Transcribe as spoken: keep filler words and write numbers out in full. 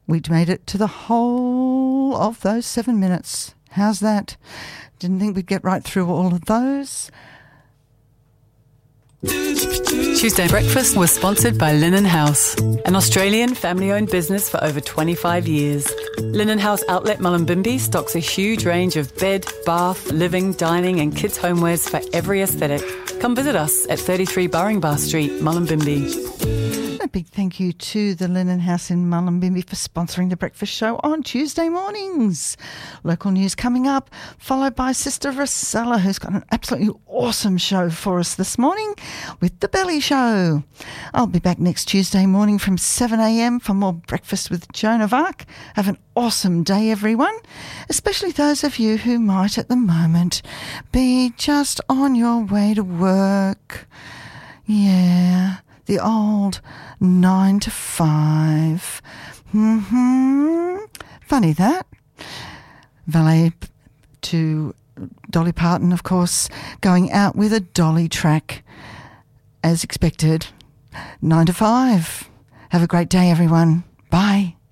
We'd made it to the whole of those seven minutes. How's that? Didn't think we'd get right through all of those. Tuesday Breakfast was sponsored by Linen House, an Australian family-owned business for over twenty-five years. Linen House Outlet Mullumbimby stocks a huge range of bed, bath, living, dining and kids' homewares for every aesthetic. Come visit us at thirty-three Burringbar Street, Mullumbimby. A big thank you to the Linen House in Mullumbimby for sponsoring the breakfast show on Tuesday mornings. Local news coming up, followed by Sister Rosella, who's got an absolutely awesome show for us this morning with The Belly Show. I'll be back next Tuesday morning from seven a.m. for more Breakfast with Joan of Arc. Have an awesome day, everyone, especially those of you who might at the moment be just on your way to work. Yeah, the old nine to five. Mm-hmm. Funny that. Valet to Dolly Parton, of course, going out with a Dolly track as expected. Nine to five. Have a great day, everyone. Bye.